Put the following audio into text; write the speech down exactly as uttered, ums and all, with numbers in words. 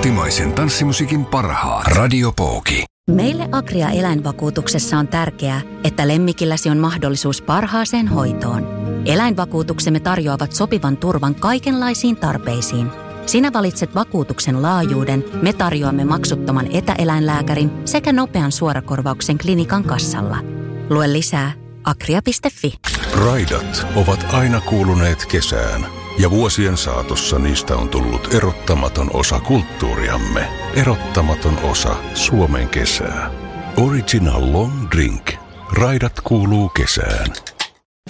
Kotimaisen tanssimusiikin parhaat. Radio Pooki. Meille Agria eläinvakuutuksessa on tärkeää, että lemmikilläsi on mahdollisuus parhaaseen hoitoon. Eläinvakuutuksemme tarjoavat sopivan turvan kaikenlaisiin tarpeisiin. Sinä valitset vakuutuksen laajuuden, me tarjoamme maksuttoman etäeläinlääkärin sekä nopean suorakorvauksen klinikan kassalla. Lue lisää agria piste fi. Raidat ovat aina kuuluneet kesään, ja vuosien saatossa niistä on tullut erottamaton osa kulttuuriamme. Erottamaton osa Suomen kesää. Original Long Drink. Raidat kuuluu kesään.